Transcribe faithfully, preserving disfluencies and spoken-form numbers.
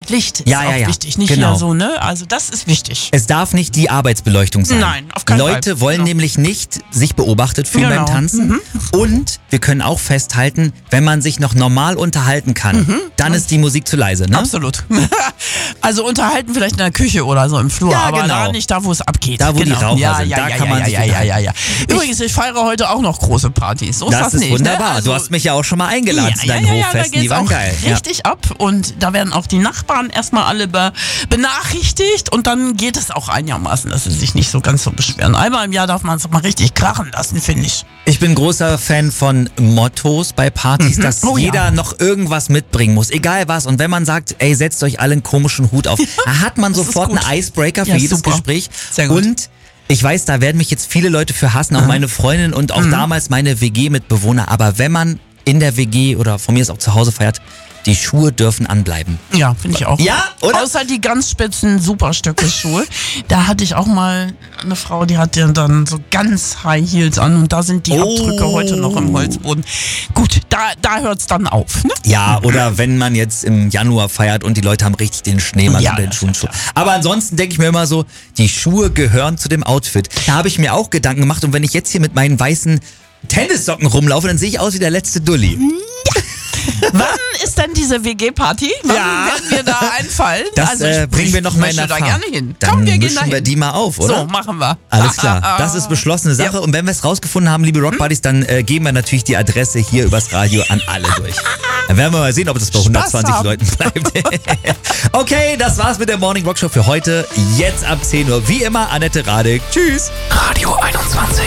Licht ist Ja, auch ja, ja. wichtig, nicht Genau. hier so, ne? Also das ist wichtig. Es darf nicht die Arbeitsbeleuchtung sein. Nein, auf keinen Fall. Leute wollen Genau. nämlich nicht sich beobachtet fühlen Genau. beim Tanzen. Mhm. Und wir können auch festhalten, wenn man sich noch normal unterhalten kann, Mhm. dann ist die Musik zu leise, ne? Absolut. Also unterhalten vielleicht in der Küche oder so im Flur, Ja, aber genau. da nicht da, wo es abgeht. Da, wo die genau. Raucher ja, sind, ja, da ja, kann ja, man ja, sich ja, ja, ja, unterhalten. ja. Übrigens, ich feiere heute auch noch große Partys. So ist Das das ist nicht. wunderbar. Ne? Also, du hast mich ja auch schon mal eingeladen ja, zu deinen ja, ja, ja, da Hochfesten, die geht's waren auch geil. Ja. richtig ab und da werden auch die Nachbarn erstmal alle be benachrichtigt und dann geht es auch einigermaßen, dass sie sich nicht so ganz so beschweren. Einmal im Jahr darf man es mal richtig krachen lassen, finde ich. Ich bin großer Fan von Mottos bei Partys, Mhm. dass Oh ja. jeder noch irgendwas mitbringen muss, egal was. Und wenn man sagt, ey, setzt euch alle einen komischen Hut auf, da hat man Das ist sofort gut. einen Icebreaker für Ja, jedes super. Gespräch. Sehr gut. Und ich weiß, da werden mich jetzt viele Leute für hassen, auch meine Freundin und auch Mhm. damals meine W G-Mitbewohner. Aber wenn man in der W G oder von mir ist auch zu Hause feiert, die Schuhe dürfen anbleiben. Ja, finde ich auch. Ja, oder? Außer die ganz spitzen Superstöcke-Schuhe. Da hatte ich auch mal eine Frau, die hat ja dann so ganz High Heels an und da sind die Oh. Abdrücke heute noch im Holzboden. Gut, da, da hört es dann auf. Ne? Ja, oder wenn man jetzt im Januar feiert und die Leute haben richtig den Schneemann Ja, unter den das Schuhen. ist ja klar. Aber ansonsten denke ich mir immer so, die Schuhe gehören zu dem Outfit. Da habe ich mir auch Gedanken gemacht und wenn ich jetzt hier mit meinen weißen Tennissocken rumlaufe, dann sehe ich aus wie der letzte Dulli. Wann ist denn diese W G-Party? Wann Ja. werden wir da einfallen? Das also äh, ich, bringen wir noch mal in möchte da Erfahrung. gerne hin. Dann Komm, wir gehen mischen da wir hin. die mal auf, oder? So, machen wir. Alles klar, das ist beschlossene Sache. Und wenn wir es rausgefunden haben, liebe Rockbuddies, dann äh, geben wir natürlich die Adresse hier übers Radio an alle durch. Dann werden wir mal sehen, ob das bei hundertzwanzig haben. Leuten bleibt. Okay, das war's mit der Morning Rock Show für heute. Jetzt ab zehn Uhr, wie immer, Annette Radek. Tschüss. Radio einundzwanzig.